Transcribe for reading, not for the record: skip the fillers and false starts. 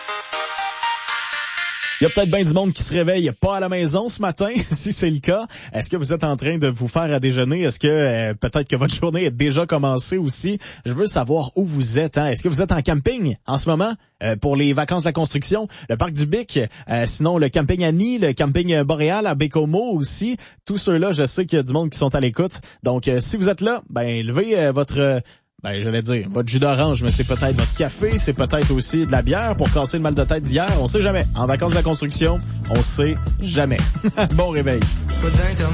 Il y a peut-être bien du monde qui se réveille pas à la maison ce matin. Si c'est le cas, est-ce que vous êtes en train de vous faire à déjeuner? Est-ce que peut-être que votre journée est déjà commencée aussi? Je veux savoir où vous êtes. Est-ce que vous êtes en camping en ce moment pour les vacances de la construction? Le parc du Bic, sinon le camping Annie, le camping Boréal à Bécomo aussi. Tous ceux-là, je sais qu'il y a du monde qui sont à l'écoute. Donc, si vous êtes là, levez votre... j'allais dire, votre jus d'orange, mais c'est peut-être votre café, c'est peut-être aussi de la bière pour casser le mal de tête d'hier. On sait jamais. En vacances de la construction, on sait jamais. Bon réveil.